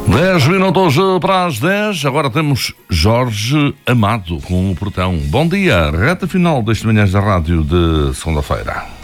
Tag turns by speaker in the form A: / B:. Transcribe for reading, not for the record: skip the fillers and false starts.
A: 10 minutos para as 10, agora temos Jorge Amado com o Portão. Bom dia, reta final deste Manhãs da Rádio de segunda-feira.